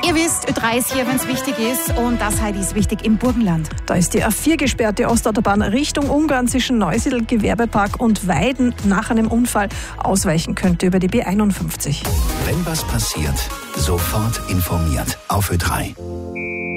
Ihr wisst, Ö3 ist hier, wenn es wichtig ist, und das heute ist wichtig im Burgenland. Da ist die A4 gesperrt, die Ostautobahn Richtung Ungarn zwischen Neusiedl, Gewerbepark und Weiden nach einem Unfall. Ausweichen könnte über die B51. Wenn was passiert, sofort informiert auf Ö3.